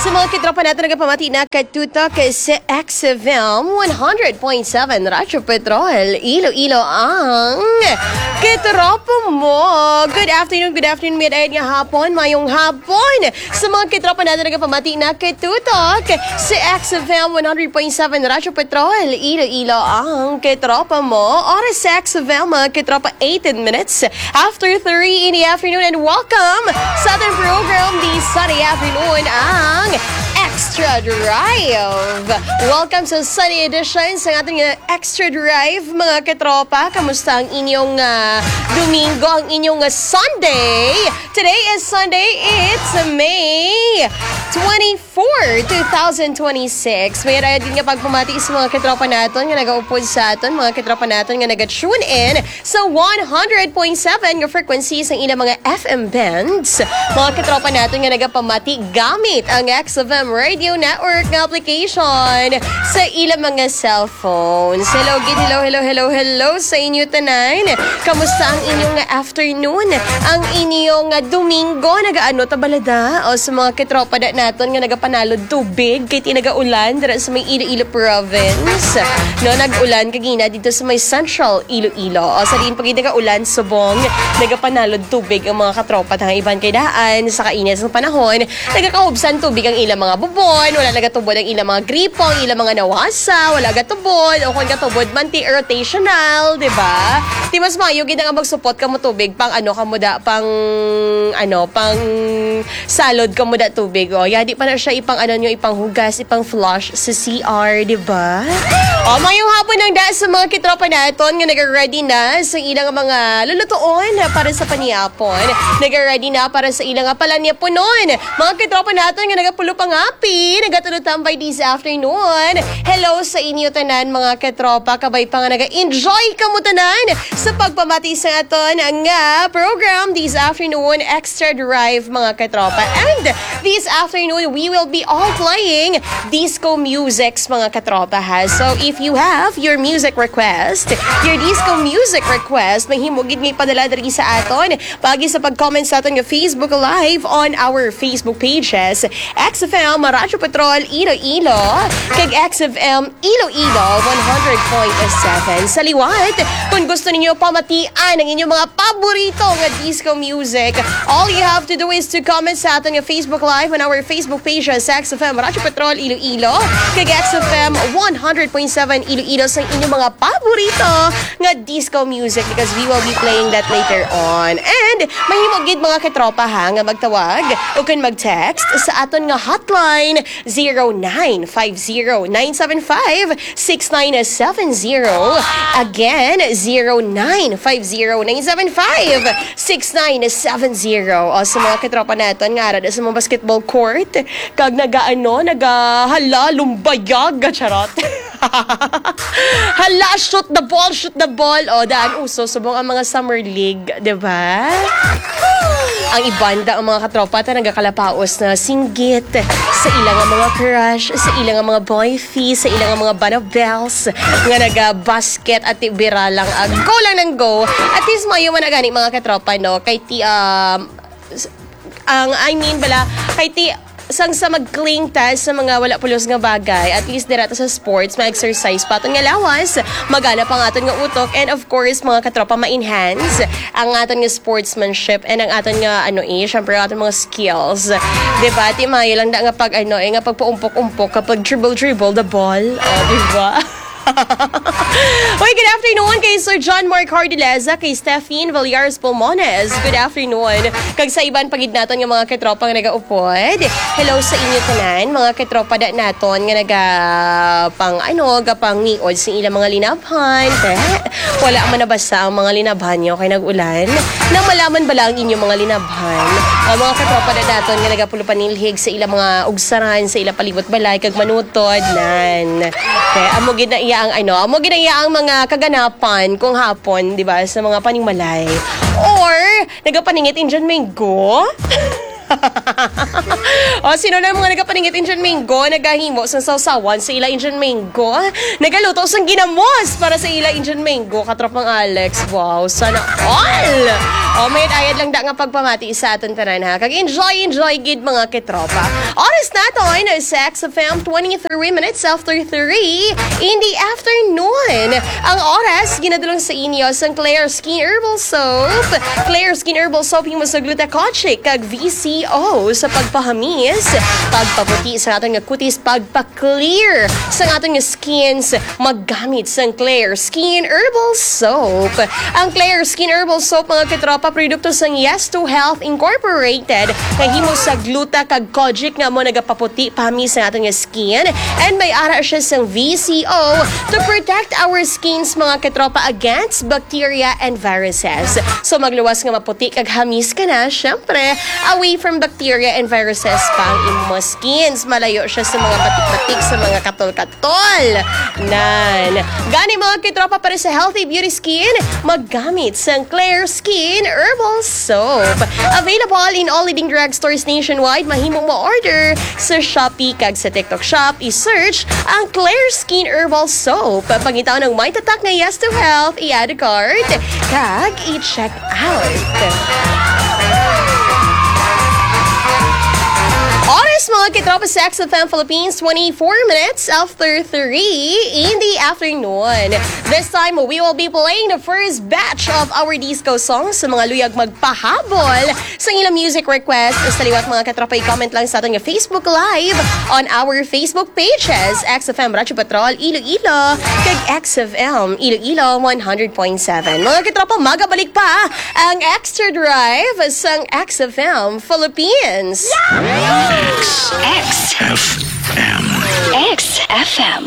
Sa mga kitropa natin nagpamati na katutok sa XFM 100.7 Radyo Petrol, Iloilo ang kitropa mo. Good afternoon, mid-aid nga hapon, mayong hapon. Sa mga kitropa natin nagpamati na katutok sa XFM 100.7 Radyo Petrol, Iloilo ang kitropa mo. Oras sa XFM, mga kitropa 18 minutes after 3 in the afternoon, and welcome sa ating program di Sunday afternoon ang Extra Drive. Welcome sa Sunday edition sa ating Extra Drive, mga katropa. Kamusta ang inyong Domingo, ang inyong Sunday? Today is Sunday. It's May 24, 2026. May raya din nga pagpumati sa mga katropa natin nga nag-upod sa atin, mga katropa natin nga nag-tune in sa 100.7 yung frequency sa ilang mga FM bands. Mga katropa natin nga nagapamati gamit ang XFM Radio Network na application sa ilang mga cellphones. Hello sa inyo tanan. Kamusta ang inyong afternoon? Ang inyong Domingo, nagaano tabalada? O sa mga katropa natin nga nagapanalo tubig kay tinagaulan dira sa may Iloilo province. No, nag-ulan kagina dito sa may Central Iloilo. O sa rin pag nagaulan subong, nagapanalo tubig ang mga katropa ng ibang kaidaan sa kainit ng panahon. Nagakahubsan tubig ang ilang mga bubon, wala nagatubod ang ilang mga gripo, ang ilang mga nawasa, wala gatubod, o kung gatubod man ti rotational, di ba? Di mas mayo gid nga magsupot ka mo tubig pang pang salod ka mo da tubig. O ya di pa na siya ipang ipang hugas, ipang flush sa CR, di ba? O mayong hapon ng da sa mga kitropa naton nga nag-ready na sa ilang mga lulutuon para sa paniyapon. Nag-ready na para sa ilang palanyaponon. Mga kitropa naton nga nagapulo pangapi, nagatulutambay this afternoon. Hello sa inyo tanan, mga kitropa, kabay pa nga naga-enjoy ka mo tanan sa pagpamati sa aton nga program this afternoon, Extra Drive, mga kitropa. And this afternoon, we will be all playing disco musics, mga katropa, ha. So, if you have your music request, your disco music request, mahimugid may padala diri sa aton pagi sa pag-comment sa aton nga Facebook Live on our Facebook pages, XFM Radyo Petrol Iloilo, kag XFM Iloilo 100.7. Sa liwat, kung gusto ninyo pamatian ang inyong mga paborito nga disco music, all you have to do is to comment sa aton nga Facebook Live on our Facebook pages, XFM Radyo Petrol Iloilo, kag XFM 100.7 Iloilo sa inyong mga paborito nga disco music, because we will be playing that later on. And mahimugid, mga katropa, ha, nga magtawag o kung mag-text sa aton nga hotline 0950-975-6970. Again, 0950-975-6970. O sa mga katropa natin nga sa mga basketball court, kag nagahala lumbayag, charot. Hala, shoot the ball. O, daan uso, subong ang mga summer league, diba? Ang ibanda ang mga katropa ta nagakalapaos na singgit sa ilang mga crush, sa ilang mga boyfie, sa ilang mga banabels nga naga-basket at bira lang. Go lang ng go. At least mayo man gani, mga katropa, no? Kay ti kay ti sang sa mag-cling ta sa mga wala pulos nga bagay, at least dirata sa sports, ma-exercise paton nga lawas, magana pa nga aton nga utok, and of course, mga katropa, ma-enhance ang aton nga sportsmanship and ang aton nga syempre aton mga skills. Diba? Ti mayo lang da nga pag nga pagpaumpok-umpok kapag dribble the ball. Diba? Okay, good afternoon kay Sir John Mark Hardileza, kay Stephine Villares Pulmones. Good afternoon. Kag sa iban pagid naton nga mga katropa nga nagaupod. Hello sa inyo tanan, mga katropa naton nga gapang niod sa ilang mga linabhan. Wala man nabasa ang mga linabhan nyo kay nag-ulan. Nang malaman ba lang inyong mga linabhan? Mga katropa naton nga nagapulupanilhig sa ilang mga ugsaran, sa ilang palibot balay kag manutod nan. Amo gid na amo ginaya ang mga kaganapan kung hapon, di ba, sa mga paningmalay. Or, nagapaningit Indian mango. O, sino na mga nagapaningit Indian mango, nagahimo sa sausawan sa ila Indian mango, nagaluto sang ginamos para sa ila Indian mango, katropang Alex. Wow, sana all! O, may ayad lang da nga pagpamati sa aton tanan ha. Kag-enjoy gid mga kitropa. Oras natin sa XFM 23 minutes after 3 in the afternoon. Ang oras, ginadulong sa inyo sa Claire Skin Herbal Soap. Claire Skin Herbal Soap yung sa glutathione kag VCO sa pagpahamis, pagpaputi sa aton nga kutis, pagpa-clear sa aton nga skins, maggamit sa Claire Skin Herbal Soap. Ang Claire Skin Herbal Soap mga kitropa, produkto sa Yes to Health Incorporated, kahimo sa gluta kag kojic nga mo nagapaputi pahamis sa aton nga skin, and may ara siya sa VCO to protect our skins mga kitropa against bacteria and viruses. So magluwas nga maputi kag hamis ka na, syempre away from bacteria and viruses pang imo skins. Malayo siya sa mga batik-batik, sa mga katol-katol. Nan. Gani mga kitropa, para sa healthy beauty skin, maggamit sa Claire Skin Herbal Soap. Available in all leading drugstores nationwide. Mahimo mo order sa Shopee kag sa TikTok Shop. I-search ang Claire Skin Herbal Soap. Pangitaw ng may tatak na Yes to Health, i-add a card kag i-check out. Oras mga kitropa sa XFM Philippines, 24 minutes after 3 in the afternoon. This time, we will be playing the first batch of our disco songs sa mga luyag magpahabol sa ilang music request. Sa liwat mga kitropa, i-comment lang sa ating Facebook Live on our Facebook pages, XFM Radyo Patrol Iloilo kag XFM Iloilo 100.7. Mga kitropa, magabalik pa ang Extra Drive sa XFM Philippines. XFM. XFM.